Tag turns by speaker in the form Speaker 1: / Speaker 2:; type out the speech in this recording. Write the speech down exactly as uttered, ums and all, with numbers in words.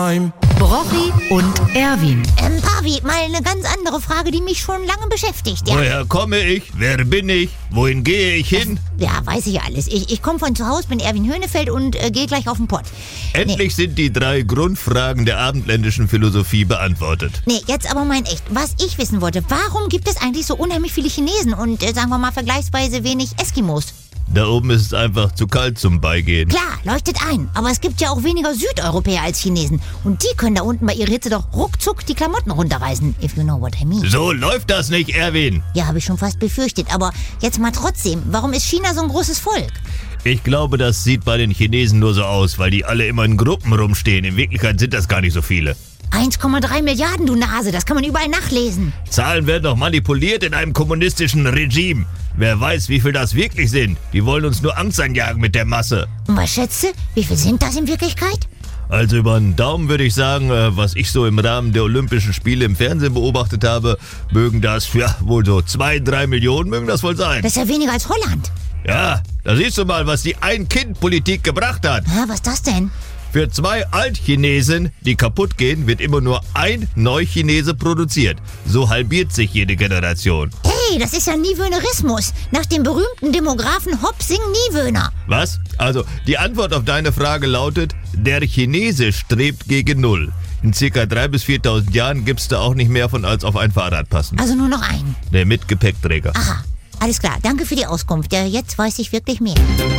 Speaker 1: Brochi und Erwin.
Speaker 2: Ähm, Pavi, mal eine ganz andere Frage, die mich schon lange beschäftigt. Ja,
Speaker 3: Woher komme ich? Wer bin ich? Wohin gehe ich hin?
Speaker 2: ja weiß ich ja alles. Ich, ich komme von zu Hause, bin Erwin Höhnefeld und äh, gehe gleich auf den Pott.
Speaker 3: Endlich sind die drei Grundfragen der abendländischen Philosophie beantwortet.
Speaker 2: Nee, jetzt aber mal in echt. Was ich wissen wollte, warum gibt es eigentlich so unheimlich viele Chinesen und, äh, sagen wir mal, vergleichsweise wenig Eskimos?
Speaker 3: Da oben ist es einfach zu kalt zum Beigehen.
Speaker 2: Klar, leuchtet ein. Aber es gibt ja auch weniger Südeuropäer als Chinesen. Und die können da unten bei ihrer Hitze doch ruckzuck die Klamotten runterreißen. If you know what I mean.
Speaker 3: So läuft das nicht, Erwin.
Speaker 2: Ja, habe ich schon fast befürchtet. Aber jetzt mal trotzdem, warum ist China so ein großes Volk?
Speaker 3: Ich glaube, das sieht bei den Chinesen nur so aus, weil die alle immer in Gruppen rumstehen. In Wirklichkeit sind das gar nicht so viele.
Speaker 2: eins Komma drei Milliarden, du Nase. Das kann man überall nachlesen.
Speaker 3: Zahlen werden doch manipuliert in einem kommunistischen Regime. Wer weiß, wie viel das wirklich sind. Die wollen uns nur Angst einjagen mit der Masse.
Speaker 2: Und was schätzt du? Wie viel sind das in Wirklichkeit?
Speaker 3: Also über den Daumen würde ich sagen, äh, was ich so im Rahmen der Olympischen Spiele im Fernsehen beobachtet habe, mögen das, ja, wohl so zwei, drei Millionen mögen das wohl sein.
Speaker 2: Das ist ja weniger als Holland.
Speaker 3: Ja, da siehst du mal, was die Ein-Kind-Politik gebracht hat.
Speaker 2: Ja, was ist das denn?
Speaker 3: Für zwei Altchinesen, die kaputt gehen, wird immer nur ein Neuchinese produziert. So halbiert sich jede Generation.
Speaker 2: Hey, das ist ja Niewöhnerismus. Nach dem berühmten Demografen Hopsing-Niewöhner.
Speaker 3: Was? Also, die Antwort auf deine Frage lautet, der Chinese strebt gegen Null. In circa dreitausend bis viertausend Jahren gibt's da auch nicht mehr von als auf ein Fahrrad passen.
Speaker 2: Also nur noch einen.
Speaker 3: Der mit Gepäckträger.
Speaker 2: Aha, alles klar. Danke für die Auskunft. Ja, jetzt weiß ich wirklich mehr.